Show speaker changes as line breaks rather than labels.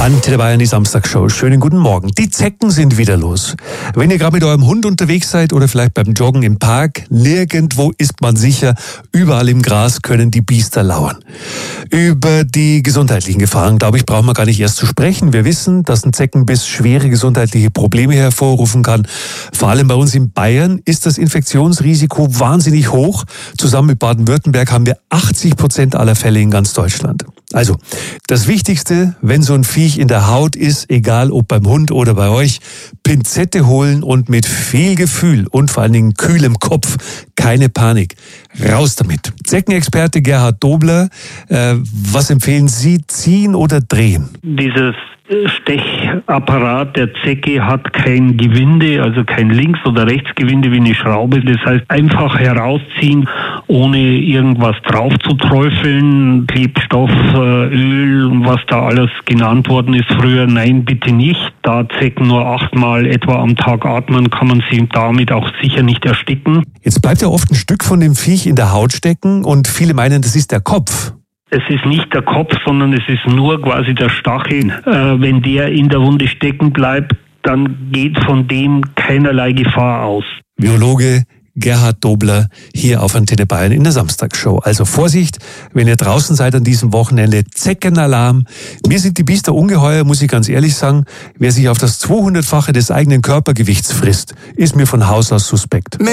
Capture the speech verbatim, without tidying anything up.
Antenne Bayern, die Samstagshow. Schönen guten Morgen. Die Zecken sind wieder los. Wenn ihr gerade mit eurem Hund unterwegs seid oder vielleicht beim Joggen im Park, nirgendwo ist man sicher. Überall im Gras können die Biester lauern. Über die gesundheitlichen Gefahren, glaube ich, brauchen wir gar nicht erst zu sprechen. Wir wissen, dass ein Zeckenbiss schwere gesundheitliche Probleme hervorrufen kann. Vor allem bei uns in Bayern ist das Infektionsrisiko wahnsinnig hoch. Zusammen mit Baden-Württemberg haben wir achtzig Prozent aller Fälle in ganz Deutschland. Also, das Wichtigste, wenn so ein Viech in der Haut ist, egal ob beim Hund oder bei euch, Pinzette holen und mit viel Gefühl und vor allen Dingen kühlem Kopf, keine Panik, raus damit. Zeckenexperte Gerhard Dobler, äh, was empfehlen Sie, ziehen oder drehen?
Dieses Stechapparat der Zecke hat kein Gewinde, also kein Links- oder Rechtsgewinde wie eine Schraube. Das heißt, einfach herausziehen, ohne irgendwas drauf zu träufeln, Klebstoff, Öl, was da alles genannt worden ist früher. Nein, bitte nicht. Da Zecken nur achtmal etwa am Tag atmen, kann man sie damit auch sicher nicht ersticken.
Jetzt bleibt ja oft ein Stück von dem Viech in der Haut stecken und viele meinen, das ist der Kopf.
Es ist nicht der Kopf, sondern es ist nur quasi der Stachel. Äh, wenn der in der Wunde stecken bleibt, dann geht von dem keinerlei Gefahr aus.
Biologe Gerhard Dobler hier auf Antenne Bayern in der Samstagsshow. Also Vorsicht, wenn ihr draußen seid an diesem Wochenende, Zeckenalarm. Mir sind die Biester ungeheuer, muss ich ganz ehrlich sagen. Wer sich auf das zweihundertfache des eigenen Körpergewichts frisst, ist mir von Haus aus suspekt.